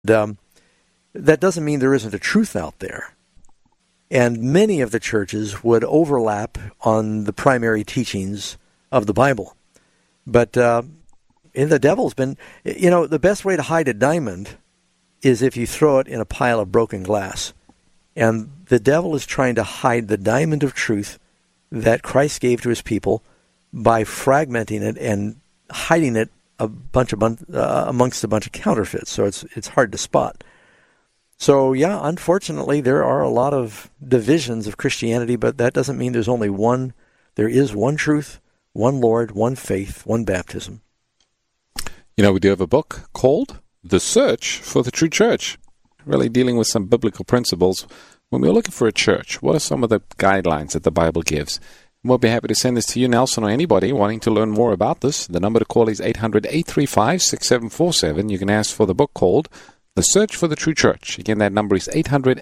that doesn't mean there isn't a truth out there. And many of the churches would overlap on the primary teachings of the Bible. But the devil's been, the best way to hide a diamond is if you throw it in a pile of broken glass. And the devil is trying to hide the diamond of truth that Christ gave to his people by fragmenting it and hiding it amongst a bunch of counterfeits. So it's hard to spot. So, yeah, unfortunately, there are a lot of divisions of Christianity, but that doesn't mean there's only one. There is one truth, one Lord, one faith, one baptism. We do have a book called The Search for the True Church, really dealing with some biblical principles. When we're looking for a church, what are some of the guidelines that the Bible gives? We'll be happy to send this to you, Nelson, or anybody wanting to learn more about this. The number to call is 800-835-6747. You can ask for the book called The Search for the True Church. Again, that number is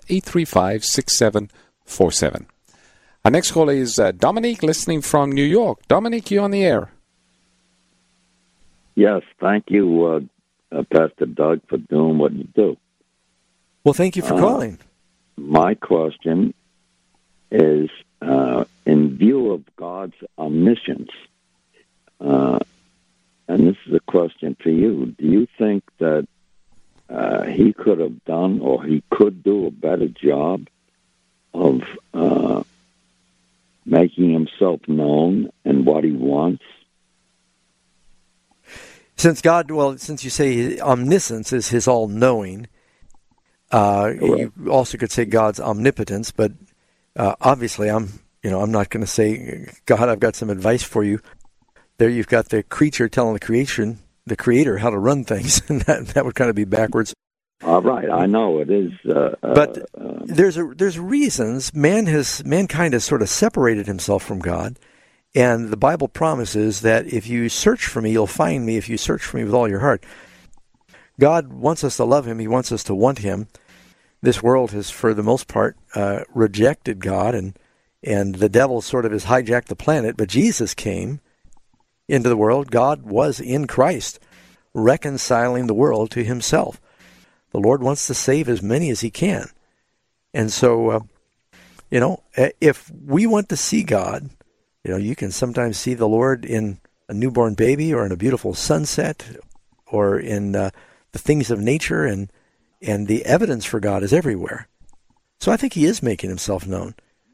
800-835-6747. Our next caller is Dominique, listening from New York. Dominique, you're on the air. Yes, thank you, Pastor Doug, for doing what you do. Well, thank you for calling. My question is, in view of God's omniscience, and this is a question for you, do you think that he could have done or he could do a better job of making himself known and what he wants? Since you say omniscience is his all-knowing, you also could say God's omnipotence, but obviously I'm not going to say, God, I've got some advice for you. There you've got the creature telling the creator how to run things, and that would kind of be backwards. All right, I know it is. But there's reasons. Mankind has sort of separated himself from God, and the Bible promises that if you search for me, you'll find me if you search for me with all your heart. God wants us to love him. He wants us to want him. This world has, for the most part, rejected God, and the devil sort of has hijacked the planet, but Jesus came into the world. God was in Christ, reconciling the world to himself. The Lord wants to save as many as he can. And so, if we want to see God, you can sometimes see the Lord in a newborn baby or in a beautiful sunset or in the things of nature, and the evidence for God is everywhere. So I think he is making himself known.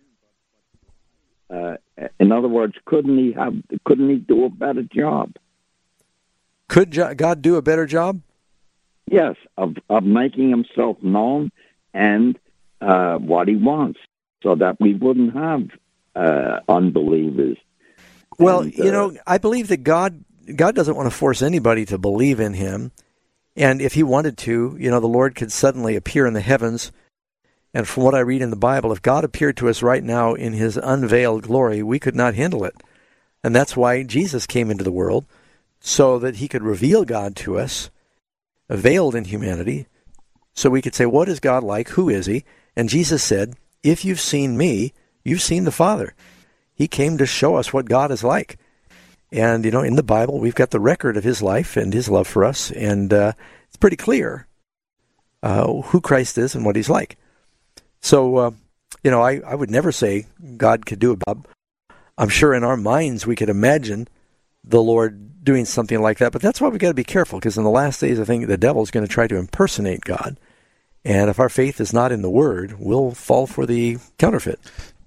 In other words, couldn't he do a better job? Could God do a better job? Yes, of making himself known and what he wants, so that we wouldn't have unbelievers. Well, I believe that God doesn't want to force anybody to believe in him. And if he wanted to, the Lord could suddenly appear in the heavens. And from what I read in the Bible, if God appeared to us right now in his unveiled glory, we could not handle it. And that's why Jesus came into the world, so that he could reveal God to us, veiled in humanity, so we could say, what is God like? Who is he? And Jesus said, if you've seen me, you've seen the Father. He came to show us what God is like. And, in the Bible, we've got the record of his life and his love for us, and it's pretty clear who Christ is and what he's like. So, I would never say God could do a job. I'm sure in our minds we could imagine the Lord doing something like that, but that's why we've got to be careful, because in the last days, I think the devil's going to try to impersonate God. And if our faith is not in the Word, we'll fall for the counterfeit.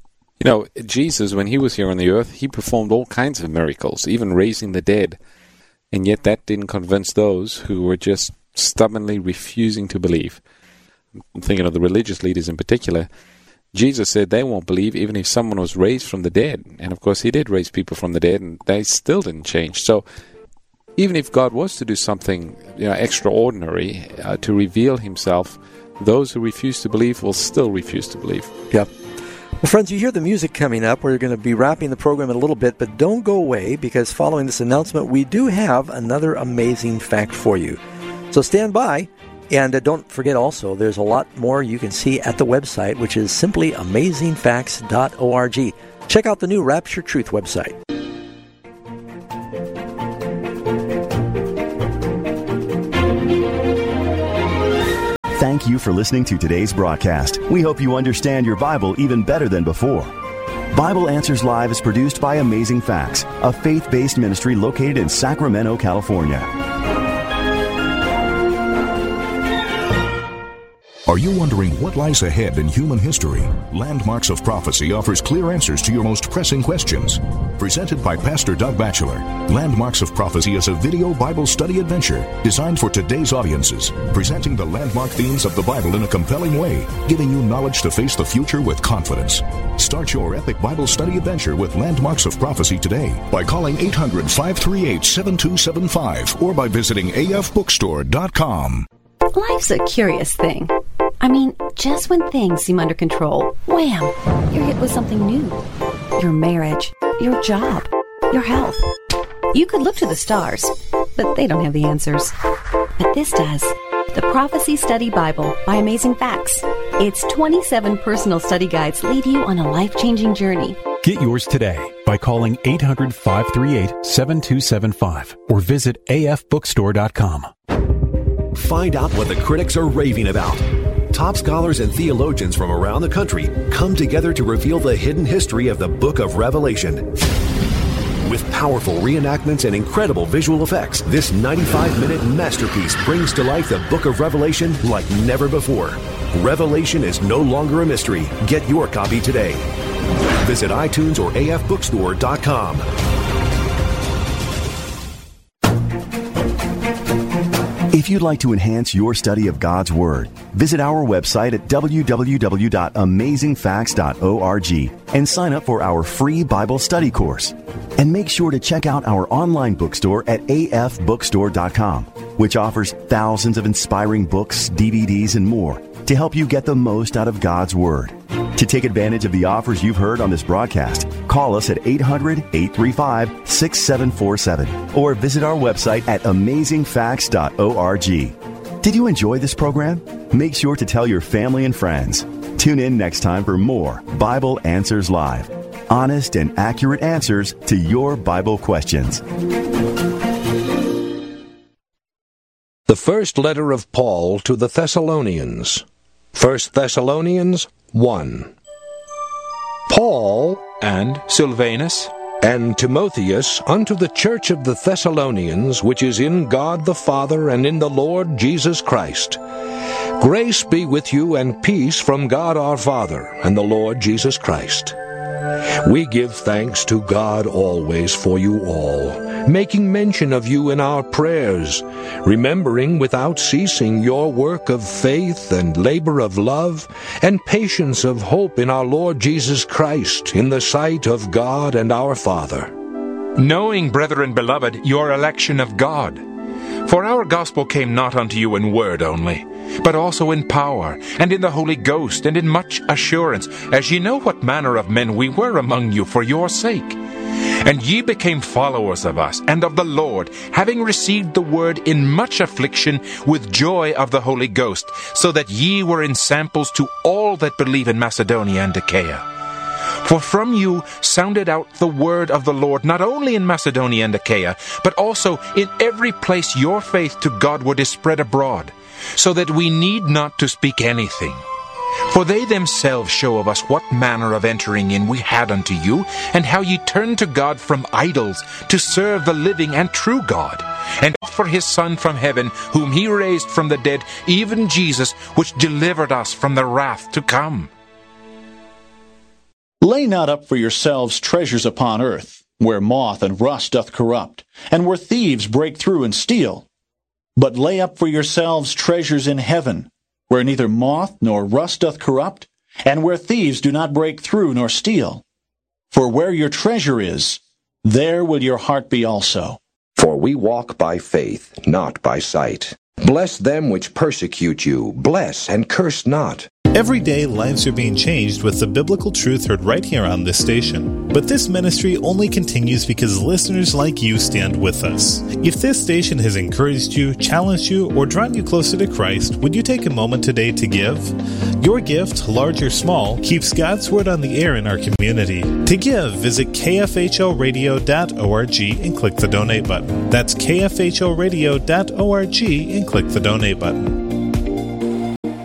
Jesus, when he was here on the earth, he performed all kinds of miracles, even raising the dead. And yet that didn't convince those who were just stubbornly refusing to believe. I'm thinking of the religious leaders in particular. Jesus said they won't believe even if someone was raised from the dead. And of course he did raise people from the dead, and they still didn't change. So even if God was to do something extraordinary to reveal himself, those who refuse to believe will still refuse to believe. Yep. Well, friends, you hear the music coming up. We're going to be wrapping the program in a little bit, but don't go away, because following this announcement, we do have another amazing fact for you. So stand by, and don't forget also, there's a lot more you can see at the website, which is simply amazingfacts.org. Check out the new Rapture Truth website. Thank you for listening to today's broadcast. We hope you understand your Bible even better than before. Bible Answers Live is produced by Amazing Facts, a faith-based ministry located in Sacramento, California. Are you wondering what lies ahead in human history? Landmarks of Prophecy offers clear answers to your most pressing questions. Presented by Pastor Doug Batchelor, Landmarks of Prophecy is a video Bible study adventure designed for today's audiences, presenting the landmark themes of the Bible in a compelling way, giving you knowledge to face the future with confidence. Start your epic Bible study adventure with Landmarks of Prophecy today by calling 800-538-7275 or by visiting afbookstore.com. Life's a curious thing. I mean, just when things seem under control, wham, you're hit with something new. Your marriage, your job, your health. You could look to the stars, but they don't have the answers. But this does. The Prophecy Study Bible by Amazing Facts. Its 27 personal study guides lead you on a life-changing journey. Get yours today by calling 800-538-7275 or visit afbookstore.com. Find out what the critics are raving about. Top scholars and theologians from around the country come together to reveal the hidden history of the Book of Revelation. With powerful reenactments and incredible visual effects, this 95-minute masterpiece brings to life the Book of Revelation like never before. Revelation is no longer a mystery. Get your copy today. Visit iTunes or afbookstore.com. If you'd like to enhance your study of God's Word, visit our website at www.amazingfacts.org and sign up for our free Bible study course. And make sure to check out our online bookstore at afbookstore.com, which offers thousands of inspiring books, DVDs, and more to help you get the most out of God's Word. To take advantage of the offers you've heard on this broadcast, call us at 800-835-6747 or visit our website at amazingfacts.org. Did you enjoy this program? Make sure to tell your family and friends. Tune in next time for more Bible Answers Live. Honest and accurate answers to your Bible questions. The first letter of Paul to the Thessalonians. 1 Thessalonians 1. Paul and Silvanus and Timotheus unto the church of the Thessalonians, which is in God the Father and in the Lord Jesus Christ. Grace be with you and peace from God our Father and the Lord Jesus Christ. We give thanks to God always for you all, making mention of you in our prayers, remembering without ceasing your work of faith and labor of love and patience of hope in our Lord Jesus Christ in the sight of God and our Father. Knowing, brethren beloved, your election of God. For our gospel came not unto you in word only, but also in power, and in the Holy Ghost, and in much assurance, as ye know what manner of men we were among you for your sake. And ye became followers of us, and of the Lord, having received the word in much affliction, with joy of the Holy Ghost, so that ye were ensamples to all that believe in Macedonia and Achaia. For from you sounded out the word of the Lord, not only in Macedonia and Achaia, but also in every place your faith to Godward is spread abroad, so that we need not to speak anything. For they themselves show of us what manner of entering in we had unto you, and how ye turned to God from idols, to serve the living and true God, and for his Son from heaven, whom he raised from the dead, even Jesus, which delivered us from the wrath to come. Lay not up for yourselves treasures upon earth, where moth and rust doth corrupt, and where thieves break through and steal. But lay up for yourselves treasures in heaven, where neither moth nor rust doth corrupt, and where thieves do not break through nor steal. For where your treasure is, there will your heart be also. For we walk by faith, not by sight. Bless them which persecute you, bless and curse not. Every day, lives are being changed with the biblical truth heard right here on this station. But this ministry only continues because listeners like you stand with us. If this station has encouraged you, challenged you, or drawn you closer to Christ, would you take a moment today to give? Your gift, large or small, keeps God's Word on the air in our community. To give, visit kfhoradio.org and click the donate button. That's kfhoradio.org and click the donate button.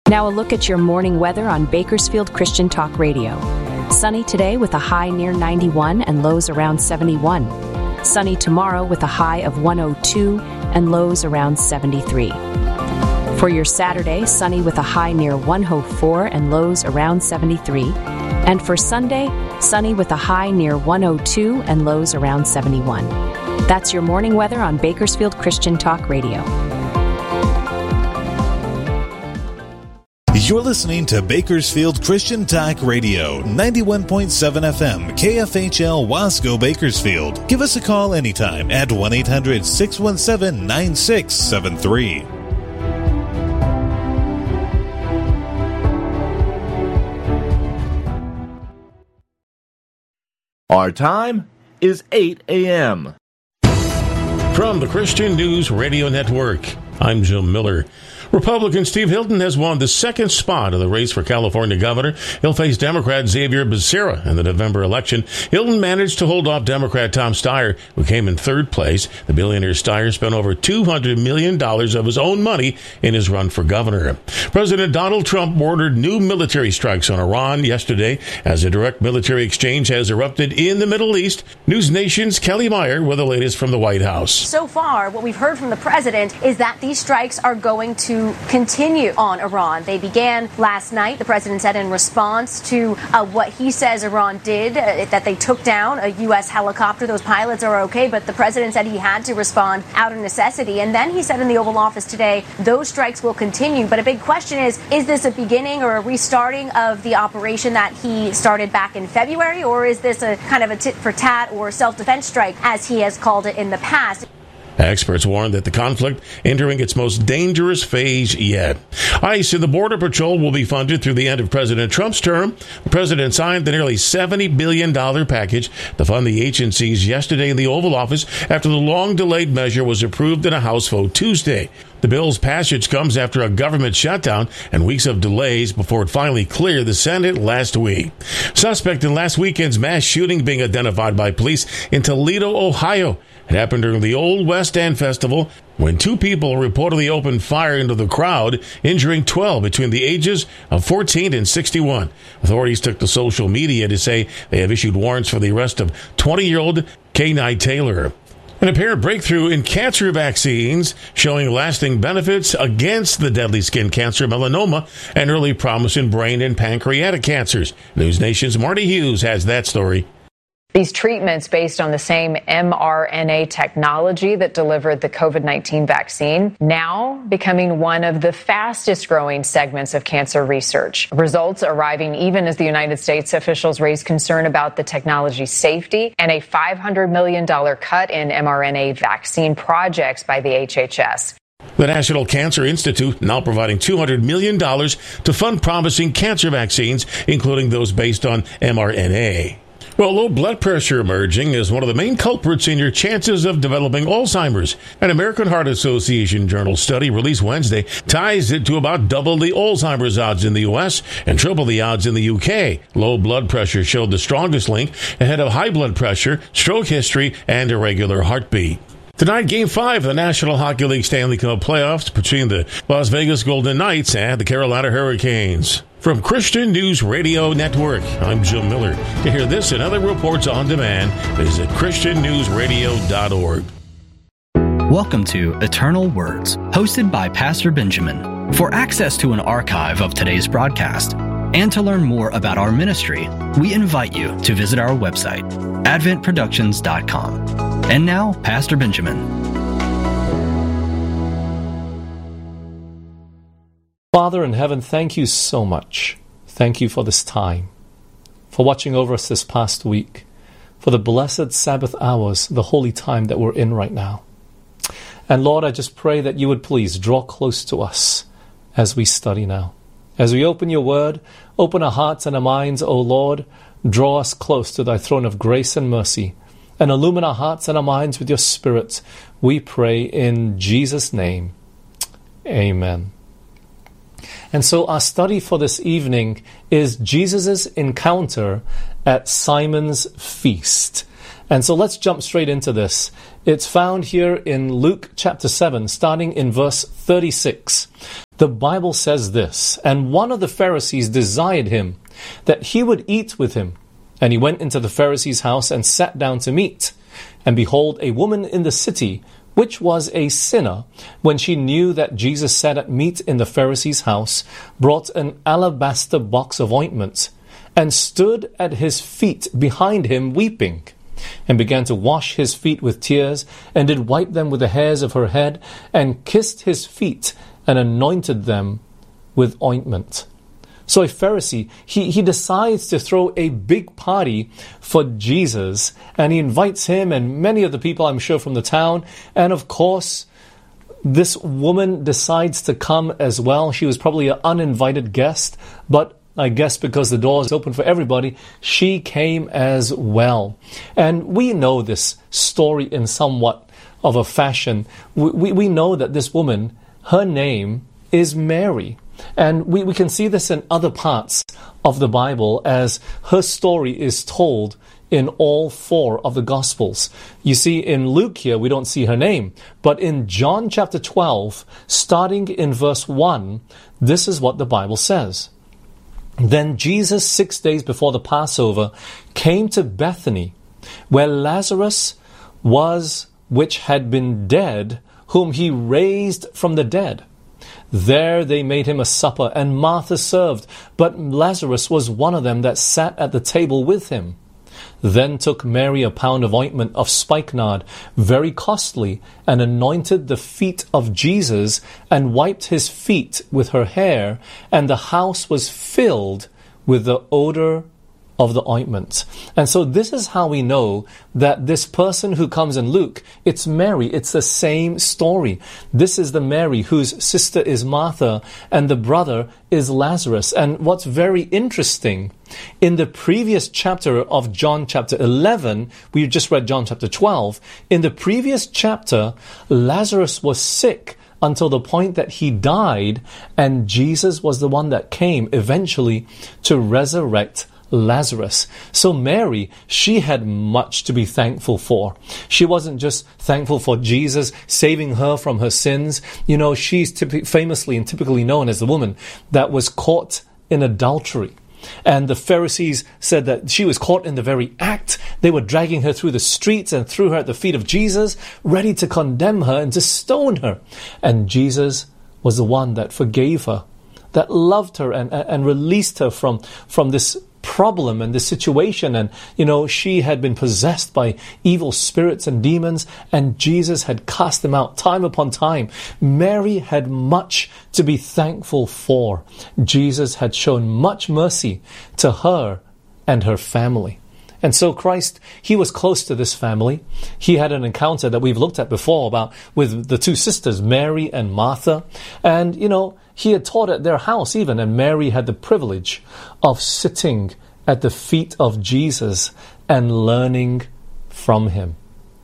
Now a look at your morning weather on Bakersfield Christian Talk Radio. Sunny today with a high near 91 and lows around 71. Sunny tomorrow with a high of 102 and lows around 73. For your Saturday, sunny with a high near 104 and lows around 73. And for Sunday, sunny with a high near 102 and lows around 71. That's your morning weather on Bakersfield Christian Talk Radio. You're listening to Bakersfield Christian Talk Radio, 91.7 FM, KFHL Wasco, Bakersfield. Give us a call anytime at 1-800-617-9673. Our time is 8 a.m. From the Christian News Radio Network, I'm Jim Miller. Republican Steve Hilton has won the second spot of the race for California governor. He'll face Democrat Xavier Becerra in the November election. Hilton managed to hold off Democrat Tom Steyer, who came in third place. The billionaire Steyer spent over $200 million of his own money in his run for governor. President Donald Trump ordered new military strikes on Iran yesterday as a direct military exchange has erupted in the Middle East. News Nation's Kelly Meyer with the latest from the White House. So far, what we've heard from the president is that these strikes are going to continue on Iran. They began last night, the president said, in response to what he says Iran did, that they took down a U.S. helicopter. Those pilots are okay, but the president said he had to respond out of necessity. And then he said in the Oval Office today, those strikes will continue. But a big question is this a beginning or a restarting of the operation that he started back in February? Or is this a kind of a tit for tat or self-defense strike, as he has called it in the past? Experts warn that the conflict entering its most dangerous phase yet. ICE and the Border Patrol will be funded through the end of President Trump's term. The president signed the nearly $70 billion package to fund the agencies yesterday in the Oval Office after the long-delayed measure was approved in a House vote Tuesday. The bill's passage comes after a government shutdown and weeks of delays before it finally cleared the Senate last week. Suspect in last weekend's mass shooting being identified by police in Toledo, Ohio. It happened during the Old West End Festival when two people reportedly opened fire into the crowd, injuring 12 between the ages of 14 and 61. Authorities took to social media to say they have issued warrants for the arrest of 20-year-old Kay Taylor. An apparent breakthrough in cancer vaccines showing lasting benefits against the deadly skin cancer, melanoma, and early promise in brain and pancreatic cancers. News Nation's Marty Hughes has that story. These treatments based on the same mRNA technology that delivered the COVID-19 vaccine, now becoming one of the fastest growing segments of cancer research. Results arriving even as the United States officials raise concern about the technology's safety and a $500 million cut in mRNA vaccine projects by the HHS. The National Cancer Institute now providing $200 million to fund promising cancer vaccines, including those based on mRNA. Well, low blood pressure emerging is one of the main culprits in your chances of developing Alzheimer's. An American Heart Association journal study released Wednesday ties it to about double the Alzheimer's odds in the U.S. and triple the odds in the U.K. Low blood pressure showed the strongest link ahead of high blood pressure, stroke history, and irregular heartbeat. Tonight, Game 5 of the National Hockey League Stanley Cup playoffs between the Las Vegas Golden Knights and the Carolina Hurricanes. From Christian News Radio Network, I'm Jim Miller. To hear this and other reports on demand, visit ChristianNewsRadio.org. Welcome to Eternal Words, hosted by Pastor Benjamin. For access to an archive of today's broadcast and to learn more about our ministry, we invite you to visit our website, adventproductions.com. And now, Pastor Benjamin. Father in heaven, thank you so much. Thank you for this time, for watching over us this past week, for the blessed Sabbath hours, the holy time that we're in right now. And Lord, I just pray that you would please draw close to us as we study now. As we open your word, open our hearts and our minds, O Lord, draw us close to thy throne of grace and mercy, and illumine our hearts and our minds with your Spirit. We pray in Jesus' name. Amen. And so our study for this evening is Jesus' encounter at Simon's feast. And so let's jump straight into this. It's found here in Luke chapter 7, starting in verse 36. the Bible says this, "And one of the Pharisees desired him, that he would eat with him. And he went into the Pharisee's house and sat down to meat. And behold, a woman in the city, which was a sinner, when she knew that Jesus sat at meat in the Pharisee's house, brought an alabaster box of ointment, and stood at his feet behind him weeping, and began to wash his feet with tears, and did wipe them with the hairs of her head, and kissed his feet, and anointed them with ointment." So a Pharisee, he decides to throw a big party for Jesus, and he invites him and many of the people, I'm sure, from the town. And of course, this woman decides to come as well. She was probably an uninvited guest, but I guess because the door is open for everybody, she came as well. And we know this story in somewhat of a fashion. We know that this woman, her name is Mary. And we can see this in other parts of the Bible as her story is told in all 4 of the Gospels. You see, in Luke here, we don't see her name. But in John chapter 12, starting in verse 1, this is what the Bible says. "Then Jesus, 6 days before the Passover, came to Bethany, where Lazarus was, which had been dead, whom he raised from the dead. There they made him a supper, and Martha served, but Lazarus was one of them that sat at the table with him. Then took Mary a pound of ointment of spikenard, very costly, and anointed the feet of Jesus, and wiped his feet with her hair, and the house was filled with the odor of the ointment." And so this is how we know that this person who comes in Luke, it's Mary. It's the same story. This is the Mary whose sister is Martha and the brother is Lazarus. And what's very interesting, in the previous chapter of John chapter 11, we just read John chapter 12, in the previous chapter, Lazarus was sick until the point that he died, and Jesus was the one that came eventually to resurrect Lazarus. So Mary, she had much to be thankful for. She wasn't just thankful for Jesus saving her from her sins. You know, she's famously and typically known as the woman that was caught in adultery. And the Pharisees said that she was caught in the very act. They were dragging her through the streets and threw her at the feet of Jesus, ready to condemn her and to stone her. And Jesus was the one that forgave her, that loved her and released her from this problem and this situation. And, you know, she had been possessed by evil spirits and demons, and Jesus had cast them out time upon time. Mary had much to be thankful for. Jesus had shown much mercy to her and her family. And so Christ, he was close to this family. He had an encounter that we've looked at before with the 2 sisters, Mary and Martha. And, you know, he had taught at their house even, and Mary had the privilege of sitting at the feet of Jesus and learning from him.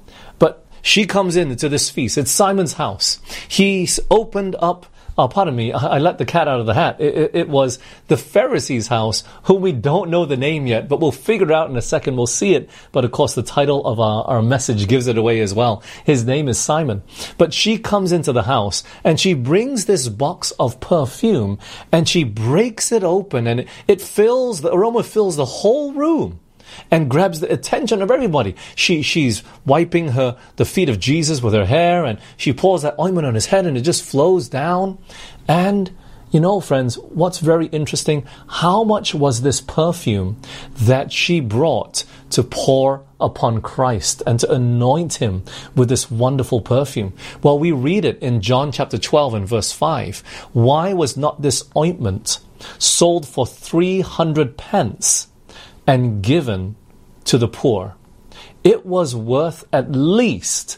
But she comes into this feast. It's Simon's house. He's opened up, I let the cat out of the hat. It was the Pharisee's house, whom we don't know the name yet, but we'll figure it out in a second. We'll see it. But of course, the title of our message gives it away as well. His name is Simon. But she comes into the house, and she brings this box of perfume, and she breaks it open, and the aroma fills the whole room and grabs the attention of everybody. She's wiping the feet of Jesus with her hair, and she pours that ointment on his head, and it just flows down. And, you know, friends, what's very interesting, how much was this perfume that she brought to pour upon Christ and to anoint him with this wonderful perfume? Well, we read it in John chapter 12 and verse 5. "Why was not this ointment sold for 300 pence and given to the poor? It was worth at least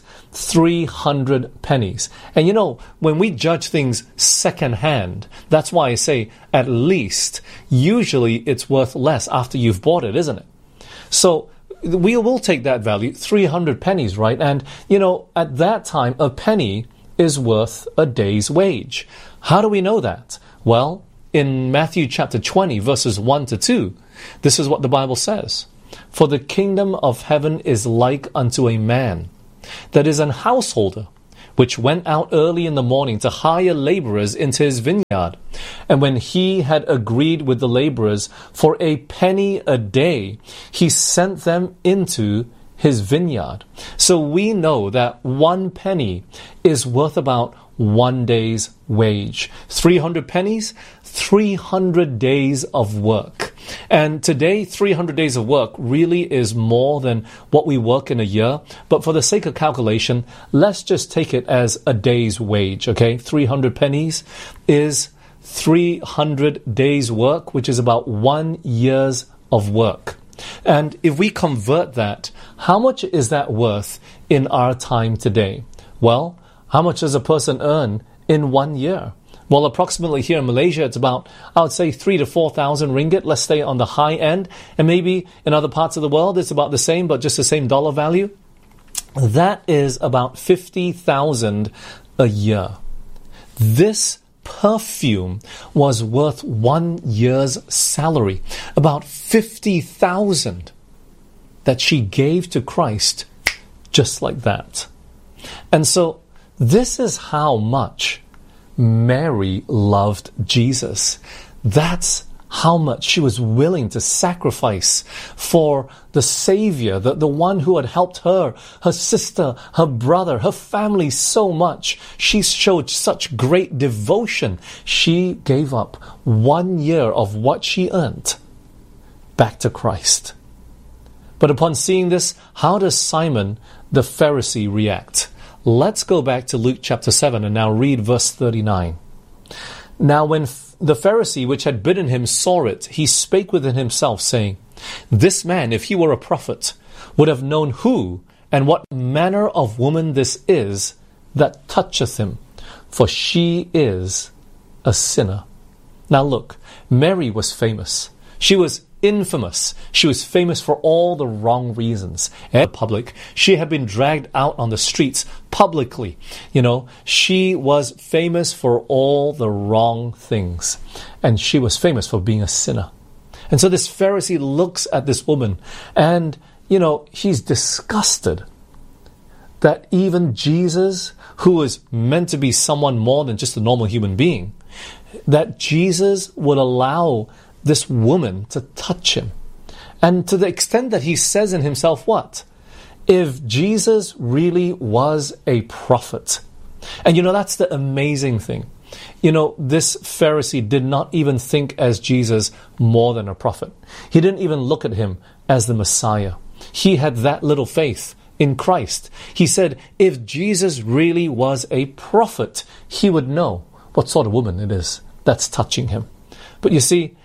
300 pennies. And you know, when we judge things secondhand, that's why I say at least. Usually it's worth less after you've bought it, isn't it? So we will take that value, 300 pennies, right? And, you know, at that time, a penny is worth a day's wage. How do we know that? Well, in Matthew chapter 20, verses 1 to 2, this is what the Bible says. "For the kingdom of heaven is like unto a man that is an householder, which went out early in the morning to hire laborers into his vineyard. And when he had agreed with the laborers for a penny a day, he sent them into his vineyard. So we know that 1 penny is worth about 1 day's wage. 300 pennies, 300 days of work. And today, 300 days of work really is more than what we work in a year. But for the sake of calculation, let's just take it as a day's wage, okay? 300 pennies is 300 days' work, which is about 1 year's of work. And if we convert that, how much is that worth in our time today? Well, how much does a person earn in 1 year? Well, approximately here in Malaysia, it's about, I would say, 3,000 to 4,000 ringgit. Let's stay on the high end. And maybe in other parts of the world, it's about the same, but just the same dollar value. That is about 50,000 a year. This perfume was worth 1 year's salary, about 50,000 that she gave to Christ just like that. And so this is how much Mary loved Jesus. That's how much she was willing to sacrifice for the Savior, the one who had helped her, her sister, her brother, her family so much. She showed such great devotion. She gave up 1 year of what she earned back to Christ. But upon seeing this, how does Simon the Pharisee react? Let's go back to Luke chapter 7 and now read verse 39. Now when the Pharisee which had bidden him saw it, he spake within himself, saying, This man, if he were a prophet, would have known who and what manner of woman this is that toucheth him, for she is a sinner. Now look, Mary was famous. She was infamous. She was famous for all the wrong reasons. In public, she had been dragged out on the streets publicly. She was famous for all the wrong things. And she was famous for being a sinner. And so this Pharisee looks at this woman and, he's disgusted that even Jesus, who is meant to be someone more than just a normal human being, that Jesus would allow this woman to touch him. And to the extent that he says in himself, what? If Jesus really was a prophet. And that's the amazing thing. This Pharisee did not even think as Jesus more than a prophet. He didn't even look at him as the Messiah. He had that little faith in Christ. He said, if Jesus really was a prophet, he would know what sort of woman it is that's touching him. But you see,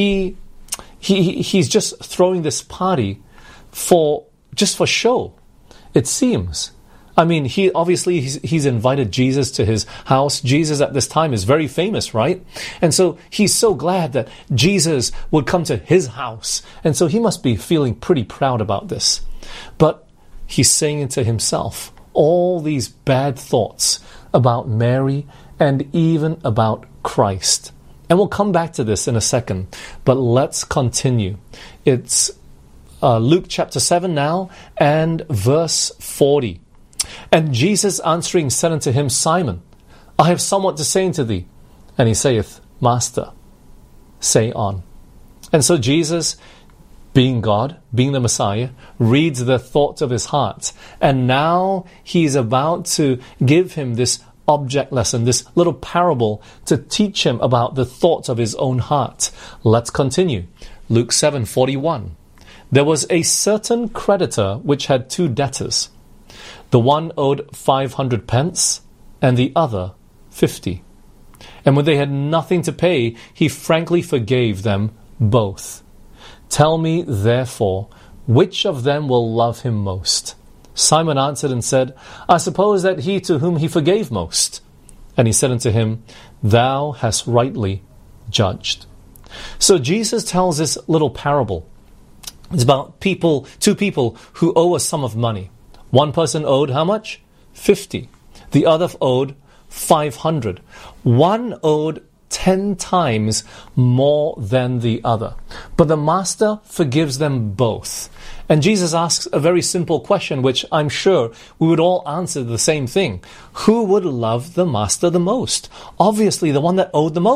he's just throwing this party for show, it seems. I mean, he's invited Jesus to his house. Jesus at this time is very famous, right? And so he's so glad that Jesus would come to his house. And so he must be feeling pretty proud about this. But he's saying to himself all these bad thoughts about Mary and even about Christ. And we'll come back to this in a second, but let's continue. It's Luke chapter 7 now, and verse 40. And Jesus answering said unto him, Simon, I have somewhat to say unto thee. And he saith, Master, say on. And so Jesus, being God, being the Messiah, reads the thoughts of his heart. And now he's about to give him this object lesson, this little parable to teach him about the thoughts of his own heart. Let's continue. Luke 7:41. There was a certain creditor which had 2 debtors. The one owed 500 pence and the other 50. And when they had nothing to pay, he frankly forgave them both. Tell me, therefore, which of them will love him most? Simon answered and said, I suppose that he to whom he forgave most. And he said unto him, Thou hast rightly judged. So Jesus tells this little parable. It's about 2 people who owe a sum of money. One person owed how much? 50. The other owed 500. One owed 10 times more than the other. But the master forgives them both. And Jesus asks a very simple question, which I'm sure we would all answer the same thing. Who would love the master the most? Obviously, the one that owed the most.